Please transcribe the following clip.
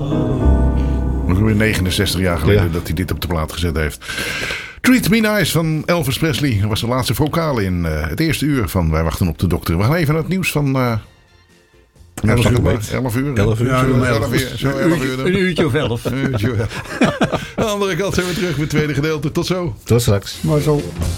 Nog weer 69 jaar geleden dat hij dit op de plaat gezet heeft. Treat Me Nice van Elvis Presley. Dat was de laatste vocale in het eerste uur van Wij Wachten op de Dokter. We gaan even naar het nieuws van... 11 uur. Een uurtje of 11. Aan de andere kant zijn we terug met het tweede gedeelte. Tot zo. Tot straks. Maar zo.